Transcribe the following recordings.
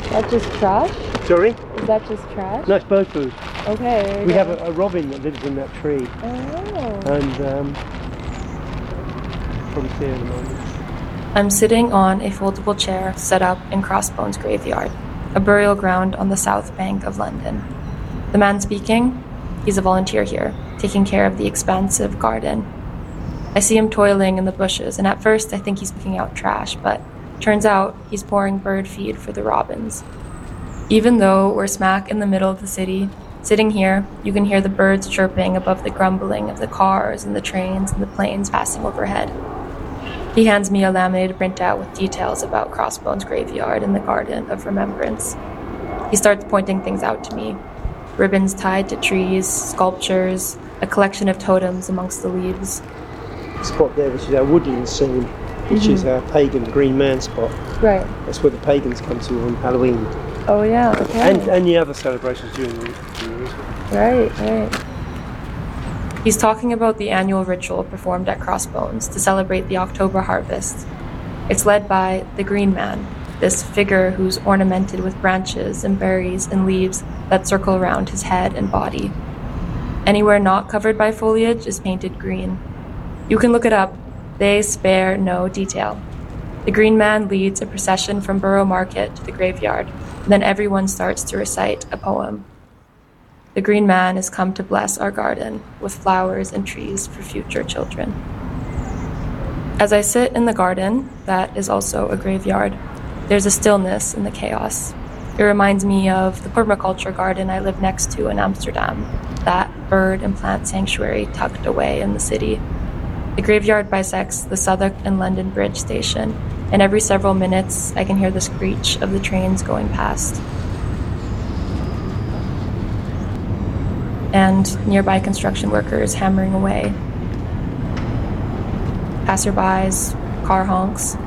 That's just trash? Sorry? Is that just trash? No, it's bird food. Okay. We have a robin that lives in that tree. Oh. And probably see her in a moment. I'm sitting on a foldable chair set up in Crossbones Graveyard, a burial ground on the south bank of London. The man speaking, he's a volunteer here, taking care of the expansive garden. I see him toiling in the bushes, and at first I think he's picking out trash, but turns out he's pouring bird feed for the robins. Even though we're smack in the middle of the city, sitting here, you can hear the birds chirping above the grumbling of the cars and the trains and the planes passing overhead. He hands me a laminated printout with details about Crossbones Graveyard and the Garden of Remembrance. He starts pointing things out to me. Ribbons tied to trees, sculptures, a collection of totems amongst the leaves. Spot there, which is our woodland scene, which is our pagan green man spot. Right. That's where the pagans come to on Halloween. Oh yeah, okay. And the other celebrations during the year. Right. He's talking about the annual ritual performed at Crossbones to celebrate the October harvest. It's led by the Green Man, this figure who's ornamented with branches and berries and leaves that circle around his head and body. Anywhere not covered by foliage is painted green. You can look it up. They spare no detail. The Green Man leads a procession from Borough Market to the graveyard, and then everyone starts to recite a poem. The Green Man has come to bless our garden with flowers and trees for future children. As I sit in the garden, that is also a graveyard, there's a stillness in the chaos. It reminds me of the permaculture garden I live next to in Amsterdam, that bird and plant sanctuary tucked away in the city. The graveyard bisects the Southwark and London Bridge station, and every several minutes I can hear the screech of the trains going past. And nearby construction workers hammering away. Passerbys, car honks.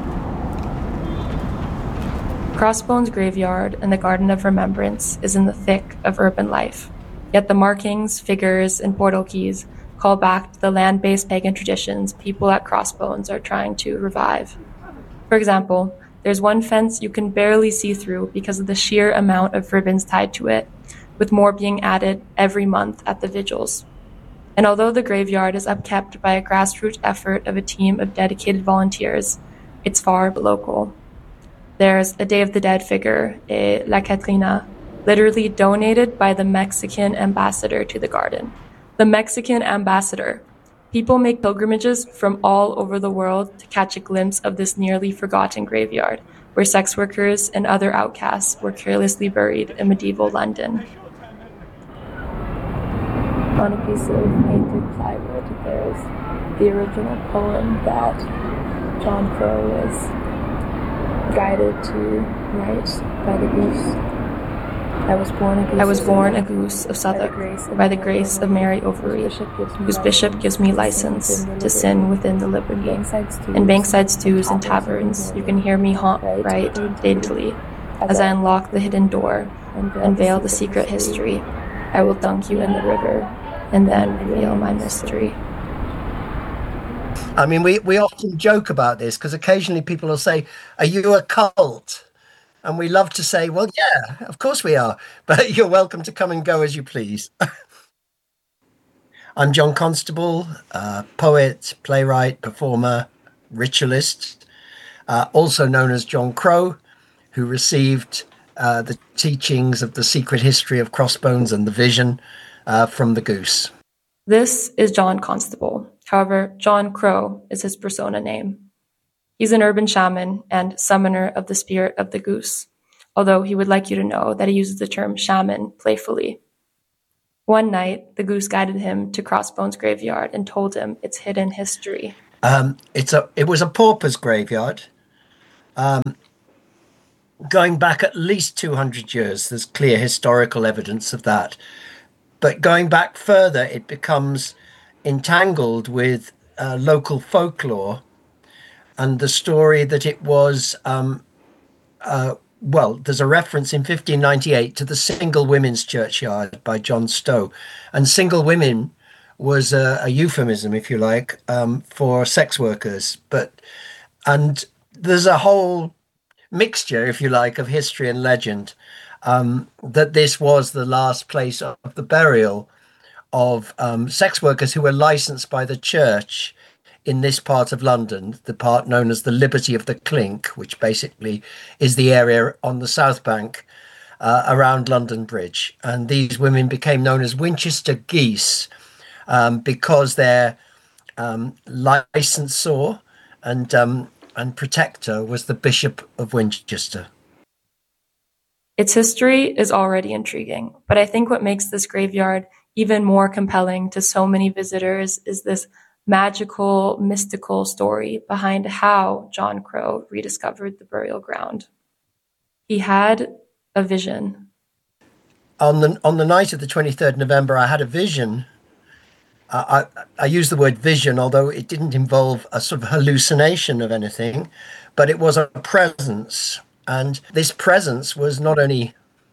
Crossbones Graveyard and the Garden of Remembrance is in the thick of urban life, yet the markings, figures, and portal keys call back to the land-based pagan traditions people at Crossbones are trying to revive. For example, there's one fence you can barely see through because of the sheer amount of ribbons tied to it, with more being added every month at the vigils. And although the graveyard is upkept by a grassroots effort of a team of dedicated volunteers, it's far but local. There's a Day of the Dead figure, a La Catrina, literally donated by the Mexican ambassador to the garden. The Mexican ambassador. People make pilgrimages from all over the world to catch a glimpse of this nearly forgotten graveyard, where sex workers and other outcasts were carelessly buried in medieval London. On a piece of painted plywood, there's the original poem that John Crow was guided to write by the goose. I was born a goose of Southwark by the grace of Mary Overy, whose bishop gives me license to sin within the liberty. In bankside stews and taverns, you can hear me haunt right daintily as I unlock the hidden door, unveil the secret history. I will dunk you in the river and then reveal my mystery. I mean, we often joke about this because occasionally people will say, "Are you a cult?" And we love to say, well, yeah, of course we are, but you're welcome to come and go as you please. I'm John Constable, poet, playwright, performer, ritualist, also known as John Crow, who received the teachings of the secret history of Crossbones and the vision from the goose. This is John Constable. However, John Crow is his persona name. He's an urban shaman and summoner of the spirit of the goose, although he would like you to know that he uses the term shaman playfully. One night, the goose guided him to Crossbones Graveyard and told him its hidden history. It was a pauper's graveyard. Going back at least 200 years, there's clear historical evidence of that. But going back further, it becomes entangled with local folklore and the story that it was, there's a reference in 1598 to the Single Women's Churchyard by John Stowe. And single women was a euphemism, if you like, for sex workers. And there's a whole mixture, if you like, of history and legend, that this was the last place of the burial of sex workers who were licensed by the church in this part of London, the part known as the Liberty of the Clink, which basically is the area on the South Bank around London Bridge. And these women became known as Winchester geese because their licensor and protector was the Bishop of Winchester. Its history is already intriguing, but I think what makes this graveyard even more compelling to so many visitors is this magical, mystical story behind how John Crow rediscovered the burial ground. He had a vision. On the night of the 23rd November, I had a vision. I use the word vision, although it didn't involve a sort of hallucination of anything, but it was a presence. And this presence was not only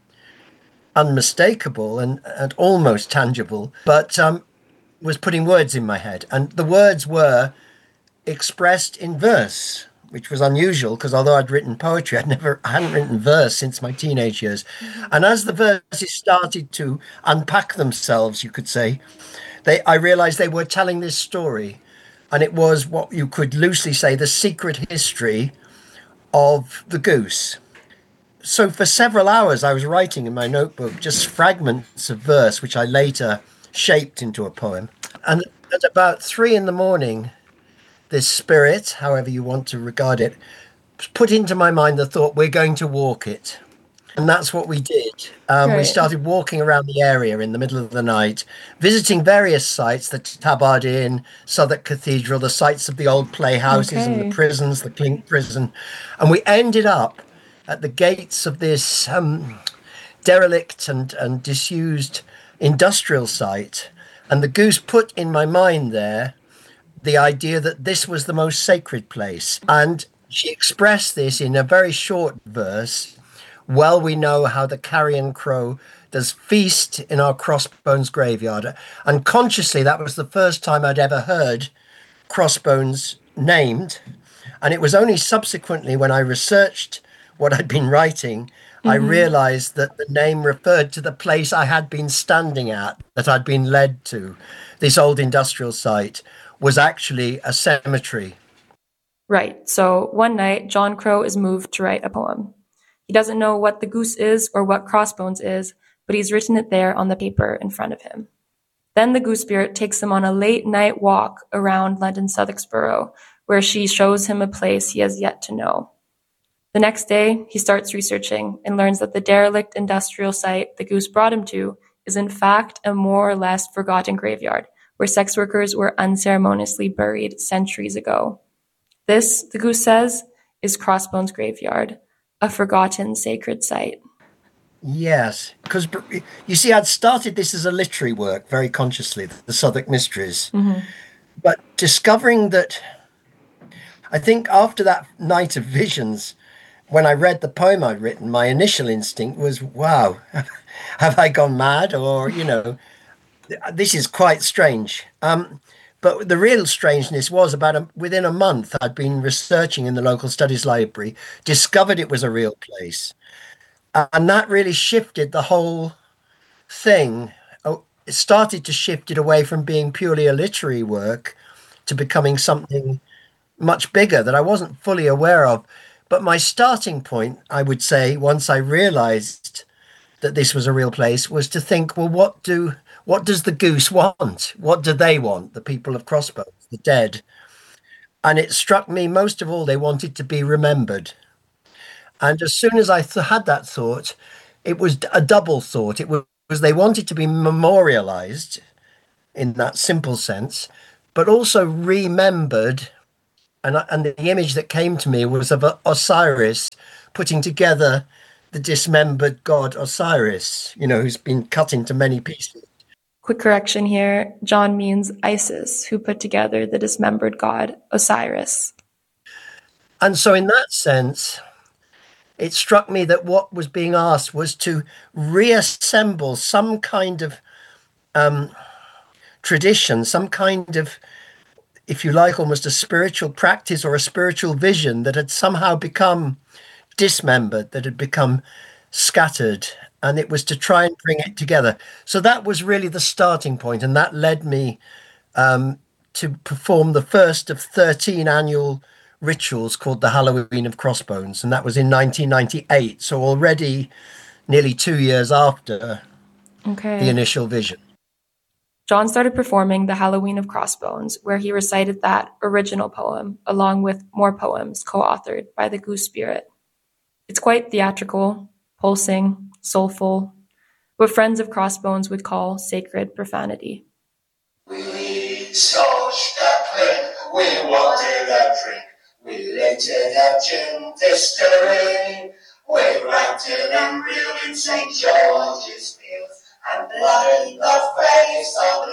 unmistakable and almost tangible, but was putting words in my head. And the words were expressed in verse, which was unusual because although I'd written poetry, I hadn't written verse since my teenage years. And as the verses started to unpack themselves, you could say, I realized they were telling this story. And it was what you could loosely say the secret history of the goose. So for several hours, I was writing in my notebook just fragments of verse, which I later shaped into a poem. And at about 3 a.m, this spirit, however you want to regard it, put into my mind the thought, we're going to walk it. And that's what we did. We started walking around the area in the middle of the night, visiting various sites, the Tabard Inn, Southwark Cathedral, the sites of the old playhouses and the prisons, the Clink prison. And we ended up at the gates of this derelict and disused industrial site. And the goose put in my mind there the idea that this was the most sacred place. And she expressed this in a very short verse. Well, we know how the carrion crow does feast in our Crossbones graveyard. And consciously, that was the first time I'd ever heard Crossbones named. And it was only subsequently when I researched what I'd been writing, I realized that the name referred to the place I had been standing at, that I'd been led to. This old industrial site was actually a cemetery. Right. So one night, John Crow is moved to write a poem. He doesn't know what the goose is or what Crossbones is, but he's written it there on the paper in front of him. Then the goose spirit takes him on a late night walk around London Southwark Borough, where she shows him a place he has yet to know. The next day, he starts researching and learns that the derelict industrial site the goose brought him to is in fact a more or less forgotten graveyard where sex workers were unceremoniously buried centuries ago. This, the goose says, is Crossbones graveyard, a forgotten sacred site. Yes, because you see, I'd started this as a literary work very consciously, the Southwark Mysteries. But discovering that, I think after that night of visions, when I read the poem I'd written, my initial instinct was, wow, have I gone mad? Or, this is quite strange. But the real strangeness was within a month, I'd been researching in the local studies library, discovered it was a real place. And that really shifted the whole thing. It started to shift it away from being purely a literary work to becoming something much bigger that I wasn't fully aware of. But my starting point, I would say, once I realized that this was a real place, was to think, well, what does the goose want? What do they want, the people of Crossbones, the dead? And it struck me, most of all, they wanted to be remembered. And as soon as I had that thought, it was a double thought. It was they wanted to be memorialized in that simple sense, but also remembered. And the image that came to me was of Osiris putting together the dismembered god Osiris, who's been cut into many pieces. Quick correction here. John means Isis, who put together the dismembered god Osiris. And so in that sense, it struck me that what was being asked was to reassemble some kind of tradition, some kind of, if you like, almost a spiritual practice or a spiritual vision that had somehow become dismembered, that had become scattered, and it was to try and bring it together. So that was really the starting point, and that led me to perform the first of 13 annual rituals called the Halloween of Crossbones, and that was in 1998. So already nearly 2 years after the initial vision. John started performing the Halloween of Crossbones, where he recited that original poem, along with more poems co-authored by the Goose Spirit. It's quite theatrical, pulsing, soulful, what friends of Crossbones would call sacred profanity. We sauced a print, we wanted a drink, we littered a gin distillery, we ranted and reeled in St. George's Fields, and bloodied the face of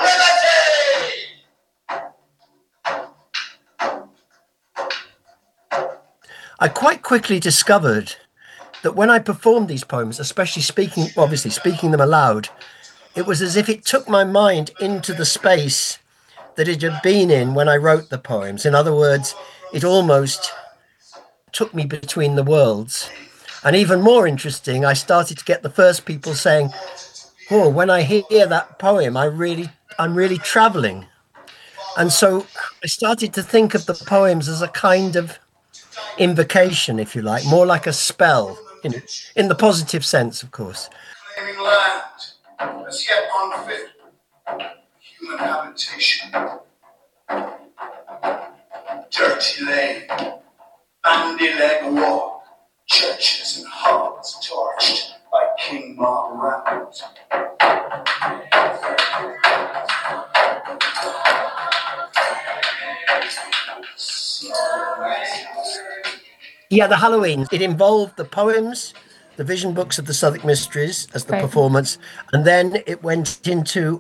liberty! I quite quickly discovered that when I performed these poems, especially speaking them aloud, it was as if it took my mind into the space that it had been in when I wrote the poems. In other words, it almost took me between the worlds. And even more interesting, I started to get the first people saying, "Oh, when I hear that poem, I'm really traveling." And so I started to think of the poems as a kind of invocation, if you like, more like a spell, in the positive sense, of course. Claiming land, as yet unfit for human habitation. Dirty lane, bandy-leg walk, churches and hubs torched by King Mob rounds. Yeah, the Halloween, it involved the poems, the vision books of the Southwark Mysteries as the performance, and then it went into,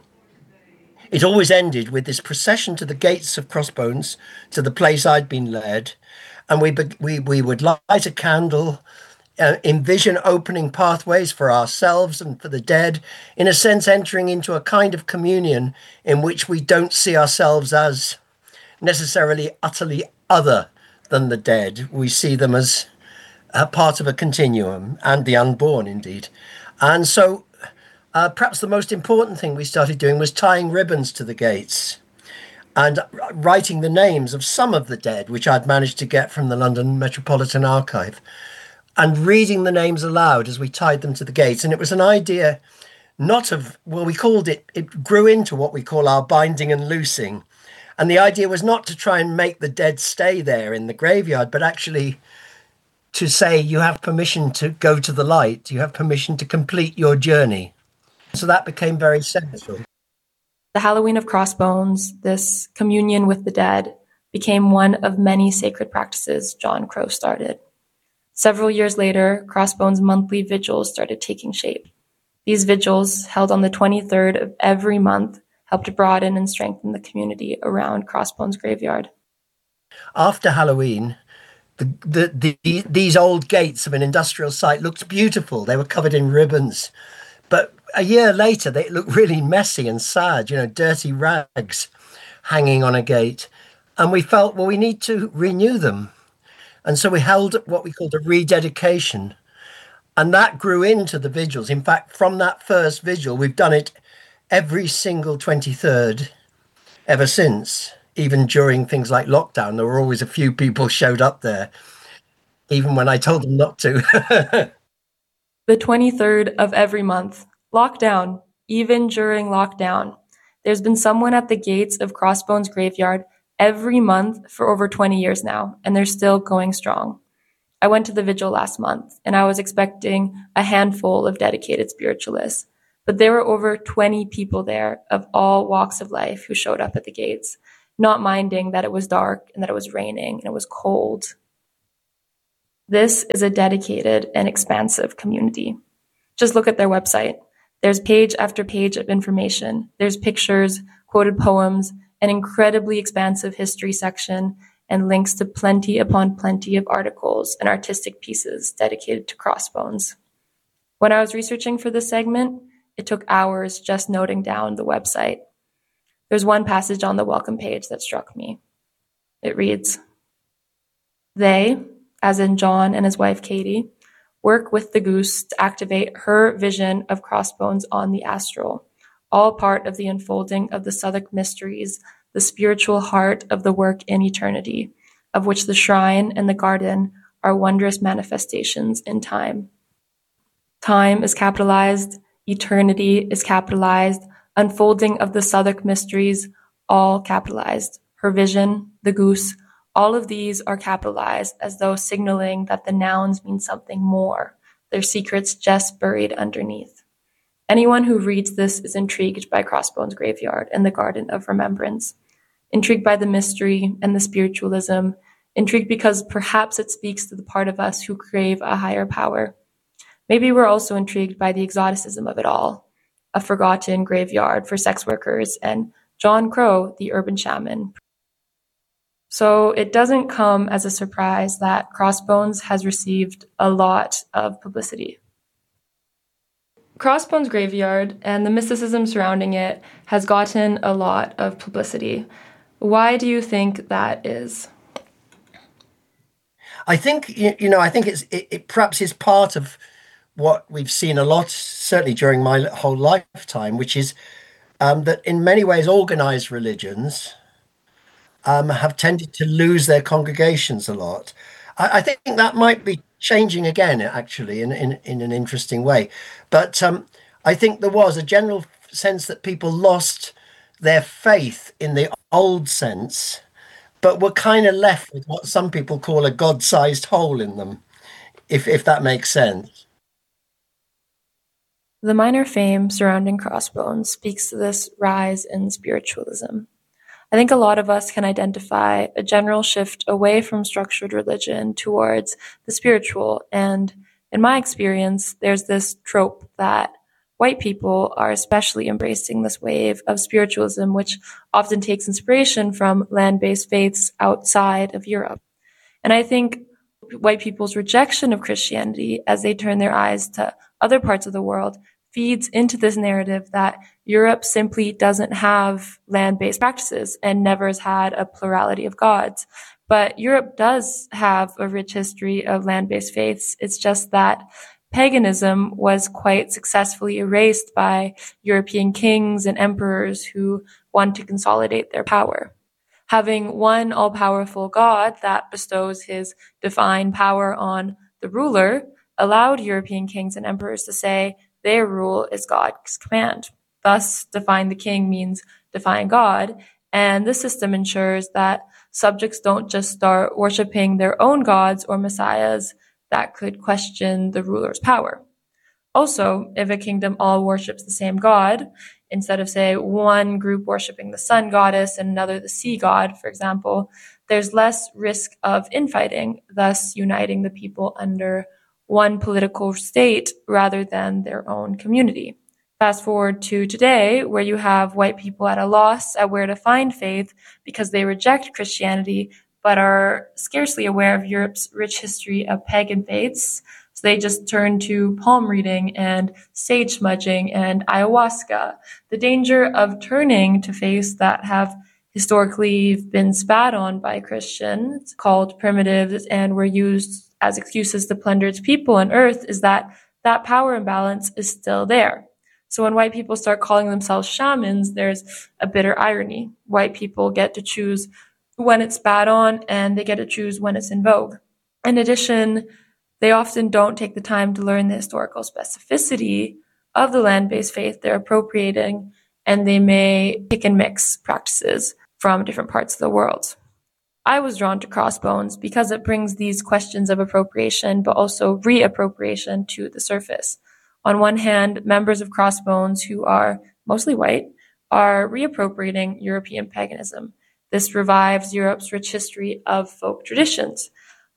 it always ended with this procession to the gates of Crossbones, to the place I'd been led, and we would light a candle, envision opening pathways for ourselves and for the dead, in a sense entering into a kind of communion in which we don't see ourselves as necessarily utterly other than the dead. We see them as a part of a continuum, and the unborn indeed. And so perhaps the most important thing we started doing was tying ribbons to the gates and writing the names of some of the dead, which I'd managed to get from the London Metropolitan Archive, and reading the names aloud as we tied them to the gates. And it was an idea not of, well, we called it grew into what we call our binding and loosing. And the idea was not to try and make the dead stay there in the graveyard, but actually to say you have permission to go to the light, you have permission to complete your journey. So that became very central. The Halloween of Crossbones, this communion with the dead, became one of many sacred practices John Crow started. Several years later, Crossbones' monthly vigils started taking shape. These vigils, held on the 23rd of every month, helped broaden and strengthen the community around Crossbones Graveyard. After Halloween, these old gates of an industrial site looked beautiful. They were covered in ribbons. But a year later, they looked really messy and sad, dirty rags hanging on a gate. And we felt, well, we need to renew them. And so we held what we called a rededication. And that grew into the vigils. In fact, from that first vigil, we've done it every single 23rd ever since. Even during things like lockdown, there were always a few people showed up there, even when I told them not to. The 23rd of every month, lockdown, even during lockdown. There's been someone at the gates of Crossbones Graveyard every month for over 20 years now, and they're still going strong. I went to the vigil last month, and I was expecting a handful of dedicated spiritualists. But there were over 20 people there of all walks of life who showed up at the gates, not minding that it was dark and that it was raining and it was cold. This is a dedicated and expansive community. Just look at their website. There's page after page of information. There's pictures, quoted poems, an incredibly expansive history section, and links to plenty upon plenty of articles and artistic pieces dedicated to Crossbones. When I was researching for this segment, it took hours just noting down the website. There's one passage on the welcome page that struck me. It reads, "They, as in John and his wife Katie, work with the goose to activate her vision of Crossbones on the astral, all part of the unfolding of the Southwark mysteries, the spiritual heart of the work in eternity, of which the shrine and the garden are wondrous manifestations in time. Time is capitalized, eternity is capitalized, unfolding of the Southwark mysteries, all capitalized. Her vision, the goose, all of these are capitalized as though signaling that the nouns mean something more, their secrets just buried underneath. Anyone who reads this is intrigued by Crossbones Graveyard and the Garden of Remembrance, intrigued by the mystery and the spiritualism, intrigued because perhaps it speaks to the part of us who crave a higher power. Maybe we're also intrigued by the exoticism of it all, a forgotten graveyard for sex workers and John Crow, the urban shaman. So it doesn't come as a surprise that Crossbones has received a lot of publicity. Crossbones Graveyard and the mysticism surrounding it has gotten a lot of publicity. Why do you think that is? I think, I think it perhaps is part of what we've seen a lot, certainly during my whole lifetime, which is that in many ways organized religions have tended to lose their congregations a lot. I think that might be changing again, actually, in an interesting way. But I think there was a general sense that people lost their faith in the old sense, but were kind of left with what some people call a God-sized hole in them, if that makes sense. The minor fame surrounding Crossbones speaks to this rise in spiritualism. I think a lot of us can identify a general shift away from structured religion towards the spiritual, and in my experience, there's this trope that white people are especially embracing this wave of spiritualism, which often takes inspiration from land-based faiths outside of Europe. And I think white people's rejection of Christianity as they turn their eyes to other parts of the world feeds into this narrative that Europe simply doesn't have land-based practices and never has had a plurality of gods. But Europe does have a rich history of land-based faiths. It's just that paganism was quite successfully erased by European kings and emperors who wanted to consolidate their power. Having one all-powerful God that bestows his divine power on the ruler allowed European kings and emperors to say their rule is God's command. Thus, defying the king means defying God, and this system ensures that subjects don't just start worshiping their own gods or messiahs that could question the ruler's power. Also, if a kingdom all worships the same god, instead of, say, one group worshiping the sun goddess and another the sea god, for example, there's less risk of infighting, thus uniting the people under one political state rather than their own community. Fast forward to today, where you have white people at a loss at where to find faith because they reject Christianity but are scarcely aware of Europe's rich history of pagan faiths. So they just turn to palm reading and sage smudging and ayahuasca. The danger of turning to faiths that have historically been spat on by Christians, called primitives, and were used as excuses to plunder its people and earth is that power imbalance is still there. So when white people start calling themselves shamans, there's a bitter irony. White people get to choose when it's spat on, and they get to choose when it's in vogue. In addition, they often don't take the time to learn the historical specificity of the land-based faith they're appropriating, and they may pick and mix practices from different parts of the world. I was drawn to Crossbones because it brings these questions of appropriation, but also reappropriation to the surface. On one hand, members of Crossbones, who are mostly white, are reappropriating European paganism. This revives Europe's rich history of folk traditions.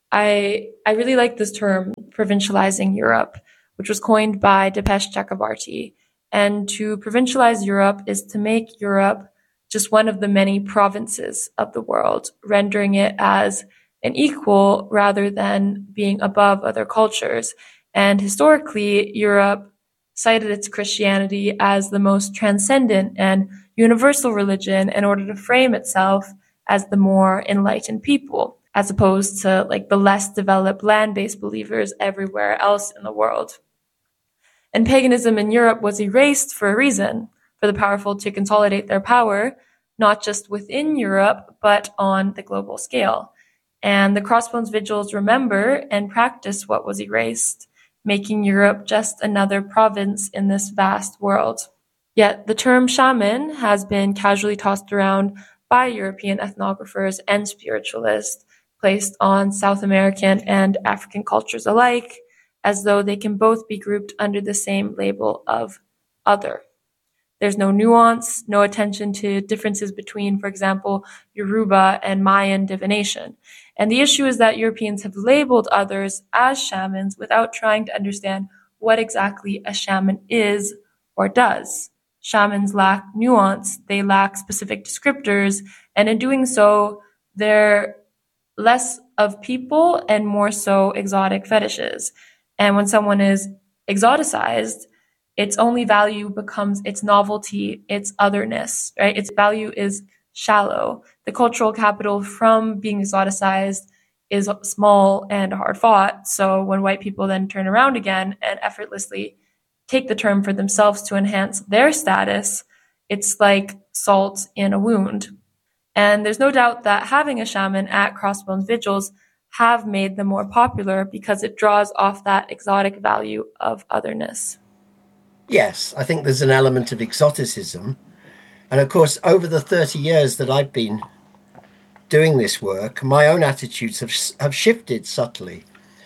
I really like this term, provincializing Europe, which was coined by Dipesh Chakrabarty. And to provincialize Europe is to make Europe just one of the many provinces of the world, rendering it as an equal rather than being above other cultures. And historically, Europe cited its Christianity as the most transcendent and universal religion in order to frame itself as the more enlightened people. as opposed to like the less developed land-based believers everywhere else in the world. And paganism in Europe was erased for a reason, for the powerful to consolidate their power, not just within Europe, but on the global scale. And the Crossbones Vigils remember and practice what was erased, making Europe just another province in this vast world. Yet the term shaman has been casually tossed around by European ethnographers and spiritualists, placed on South American and African cultures alike, as though they can both be grouped under the same label of other. There's no nuance, no attention to differences between, for example, Yoruba and Mayan divination. And the issue is that Europeans have labeled others as shamans without trying to understand what exactly a shaman is or does. Shamans lack nuance, they lack specific descriptors, and in doing so, they're less of people and more so exotic fetishes. And when someone is exoticized, its only value becomes its novelty, its otherness, right? Its value is shallow. The cultural capital from being exoticized is small and hard fought. So when white people then turn around again and effortlessly take the term for themselves to enhance their status, it's like salt in a wound. And there's no doubt that having a shaman at Crossbones Vigils have made them more popular because it draws off that exotic value of otherness. Yes, I think there's an element of exoticism. And of course, over the 30 years that I've been doing this work, my own attitudes have shifted subtly.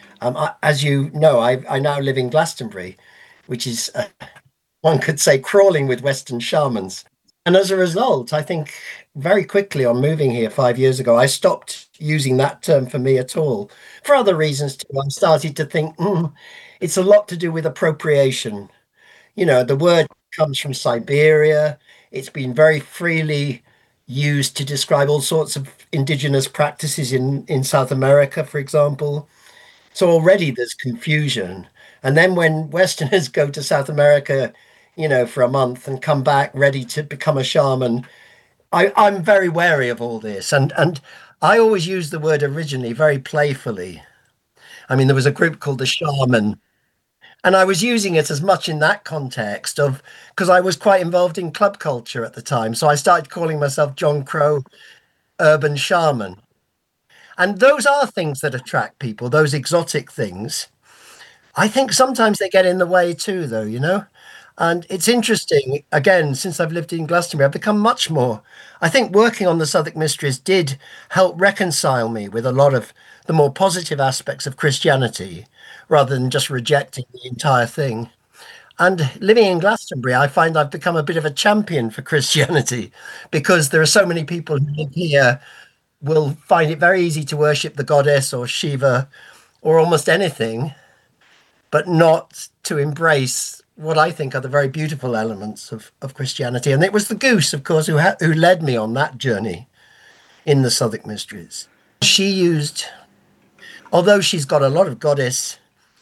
As you know, I now live in Glastonbury, which is, one could say, crawling with Western shamans. And as a result, I think very quickly on moving here 5 years ago, I stopped using that term for me at all. For other reasons too, I started to think, it's a lot to do with appropriation. You know, the word comes from Siberia. It's been very freely used to describe all sorts of indigenous practices in South America, for example. So already there's confusion. And then when Westerners go to South America, you know, for a month and come back ready to become a shaman, I'm very wary of all this. And I always used the word originally very playfully. I mean, there was a group called the Shaman, and I was using it as much in that context of, because I was quite involved in club culture at the time. So I started calling myself John Crow Urban Shaman. And those are things that attract people, those exotic things. I think sometimes they get in the way too, though, you know. And it's interesting, again, since I've lived in Glastonbury, I've become much more, I think working on the Southwark Mysteries did help reconcile me with a lot of the more positive aspects of Christianity, rather than just rejecting the entire thing. And living in Glastonbury, I find I've become a bit of a champion for Christianity, because there are so many people who live here will find it very easy to worship the goddess or Shiva or almost anything, but not to embrace what I think are the very beautiful elements of Christianity. And it was the goose, of course, who led me on that journey in the Southwark Mysteries. She used, although she's got a lot of goddess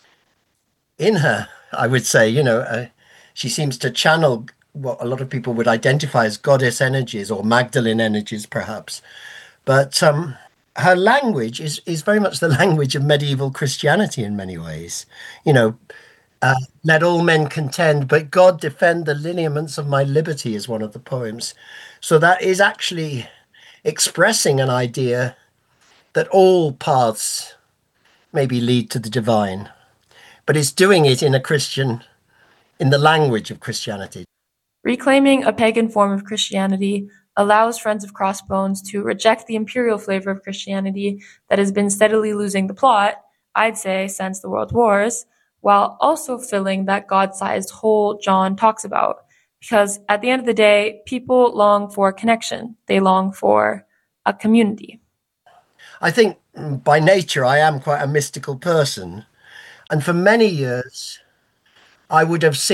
in her, I would say, you know, she seems to channel what a lot of people would identify as goddess energies or Magdalene energies, perhaps. But her language is very much the language of medieval Christianity in many ways. You know, let all men contend, but God defend the lineaments of my liberty is one of the poems. So that is actually expressing an idea that all paths maybe lead to the divine, but it's doing it in the language of Christianity. Reclaiming a pagan form of Christianity allows Friends of Crossbones to reject the imperial flavor of Christianity that has been steadily losing the plot, I'd say, since the World Wars, while also filling that God-sized hole John talks about. Because at the end of the day, people long for connection. They long for a community. I think by nature, I am quite a mystical person. And for many years, I would have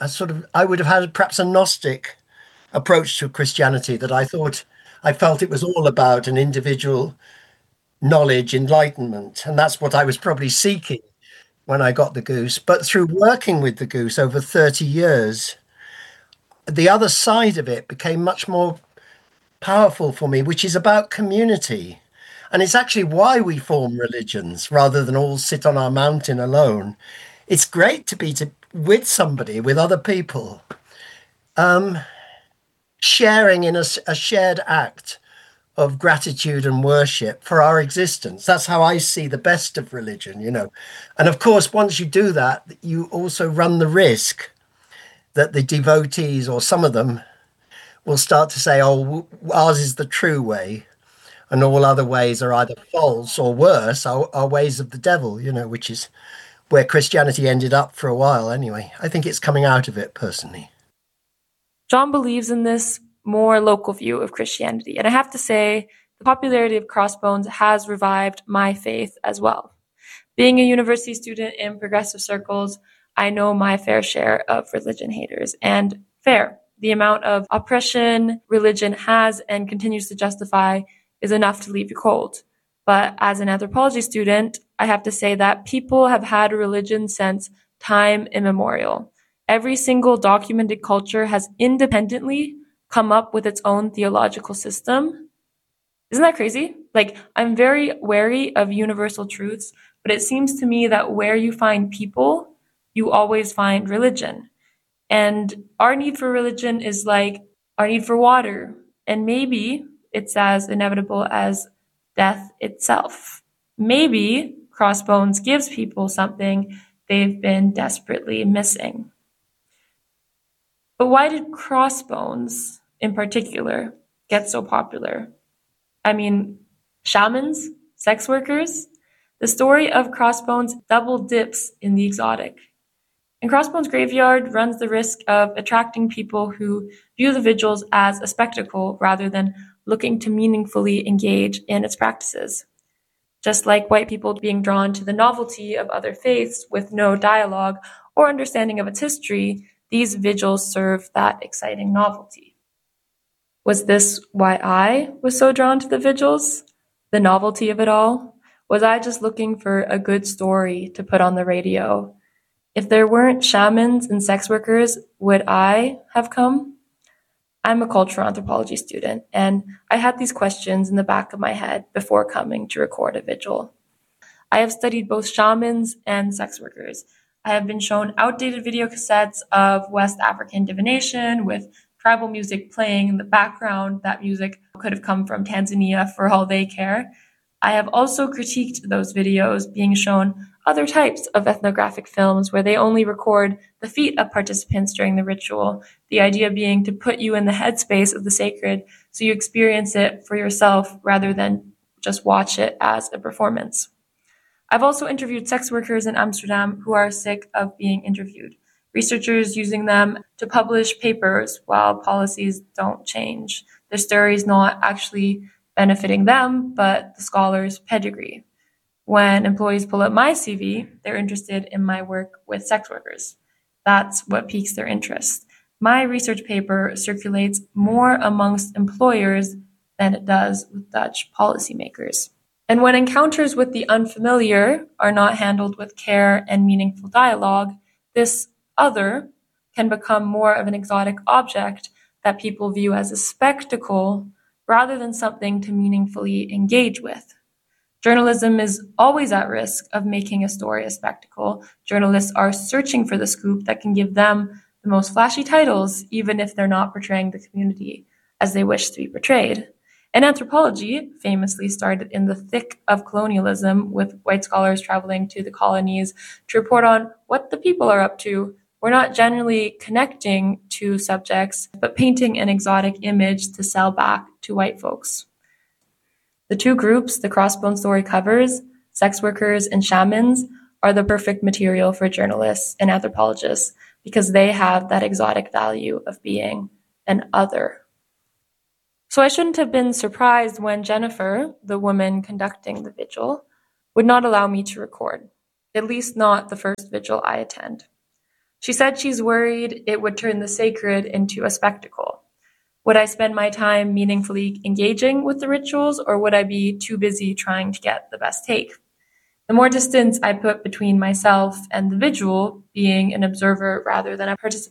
had perhaps a Gnostic approach to Christianity, that I felt it was all about an individual knowledge, enlightenment. And that's what I was probably seeking when I got the goose. But through working with the goose over 30 years, the other side of it became much more powerful for me, which is about community. And it's actually why we form religions rather than all sit on our mountain alone. It's great to be with somebody, with other people, sharing in a shared act of gratitude and worship for our existence. That's how I see the best of religion, you know. And of course, once you do that, you also run the risk that the devotees, or some of them, will start to say, oh, ours is the true way, and all other ways are either false or worse, are ways of the devil, you know, which is where Christianity ended up for a while anyway. I think it's coming out of it personally. John believes in this more local view of Christianity. And I have to say, the popularity of Crossbones has revived my faith as well. Being a university student in progressive circles, I know my fair share of religion haters. And fair, the amount of oppression religion has and continues to justify is enough to leave you cold. But as an anthropology student, I have to say that people have had a religion since time immemorial. Every single documented culture has independently come up with its own theological system. Isn't that crazy? Like, I'm very wary of universal truths, but it seems to me that where you find people, you always find religion. And our need for religion is like our need for water. And maybe it's as inevitable as death itself. Maybe Crossbones gives people something they've been desperately missing. But why did Crossbones, in particular, get so popular? I mean, shamans, sex workers? The story of Crossbones double dips in the exotic. And Crossbones Graveyard runs the risk of attracting people who view the vigils as a spectacle rather than looking to meaningfully engage in its practices. Just like white people being drawn to the novelty of other faiths with no dialogue or understanding of its history, these vigils serve that exciting novelty. Was this why I was so drawn to the vigils? The novelty of it all? Was I just looking for a good story to put on the radio? If there weren't shamans and sex workers, would I have come? I'm a cultural anthropology student, and I had these questions in the back of my head before coming to record a vigil. I have studied both shamans and sex workers. I have been shown outdated video cassettes of West African divination with tribal music playing in the background. That music could have come from Tanzania for all they care. I have also critiqued those videos being shown other types of ethnographic films where they only record the feet of participants during the ritual, the idea being to put you in the headspace of the sacred so you experience it for yourself rather than just watch it as a performance. I've also interviewed sex workers in Amsterdam who are sick of being interviewed, researchers using them to publish papers while policies don't change. Their stories not actually benefiting them, but the scholar's pedigree. When employees pull up my CV, they're interested in my work with sex workers. That's what piques their interest. My research paper circulates more amongst employers than it does with Dutch policymakers. And when encounters with the unfamiliar are not handled with care and meaningful dialogue, this other can become more of an exotic object that people view as a spectacle rather than something to meaningfully engage with. Journalism is always at risk of making a story a spectacle. Journalists are searching for the scoop that can give them the most flashy titles, even if they're not portraying the community as they wish to be portrayed. And anthropology famously started in the thick of colonialism, with white scholars traveling to the colonies to report on what the people are up to. We're not generally connecting to subjects, but painting an exotic image to sell back to white folks. The two groups the Crossbones story covers, sex workers and shamans, are the perfect material for journalists and anthropologists because they have that exotic value of being an other. So I shouldn't have been surprised when Jennifer, the woman conducting the vigil, would not allow me to record, at least not the first vigil I attend. She said she's worried it would turn the sacred into a spectacle. Would I spend my time meaningfully engaging with the rituals, or would I be too busy trying to get the best take? The more distance I put between myself and the vigil, being an observer rather than a participant,